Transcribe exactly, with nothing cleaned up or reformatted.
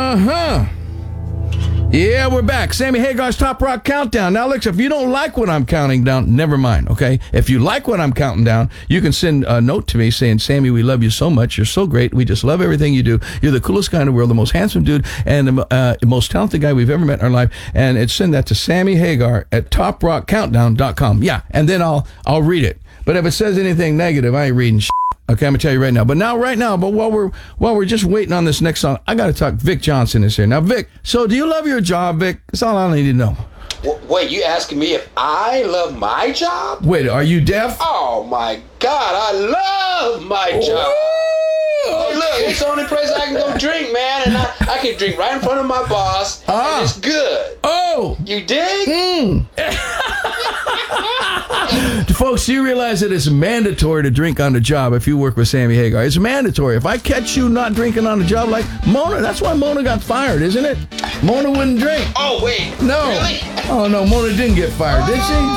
Uh-huh. Yeah, we're back. Sammy Hagar's Top Rock Countdown. Now, look, if you don't like what I'm counting down, never mind, okay? If you like what I'm counting down, you can send a note to me saying, Sammy, we love you so much. You're so great. We just love everything you do. You're the coolest guy in the world, the most handsome dude, and the uh, most talented guy we've ever met in our life. And it's send that to Sammy Hagar at top rock countdown dot com. Yeah, and then I'll I'll read it. But if it says anything negative, I ain't reading shit. Okay, I'm gonna tell you right now. But now, right now, but while we're while we're just waiting on this next song, I gotta talk. Vic Johnson is here now. Vic, so do you love your job, Vic? That's all I need to know. W- wait, you asking me if I love my job? Wait, are you deaf? Oh my God, I love my job. Hey, look, it's the only place I can go drink, man, and I, I can drink right in front of my boss, Ah. and it's good. Oh, You dig? mm. Folks, do you realize that it's mandatory to drink on the job if you work with Sammy Hagar? It's mandatory. If I catch you not drinking on the job like Mona, that's why Mona got fired, isn't it? Mona wouldn't drink. Oh, wait. No. Really? Oh, no, Mona didn't get fired, did she?